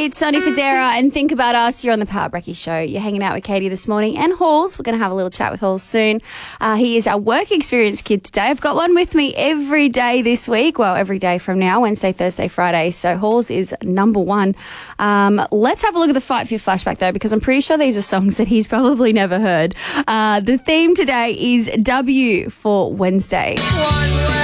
It's Sonny Fodera and Think About Us. You're on the Power Brecky Show. You're hanging out with Katie this morning and Halls. We're going to have a little chat with Halls soon. He is our work experience kid today. I've got one with me every day this week. Well, every day from now, Wednesday, Thursday, Friday. So Halls is number one. Let's have a look at the Fight for Your flashback, though, because I'm pretty sure these are songs that he's probably never heard. The theme today is W for Wednesday.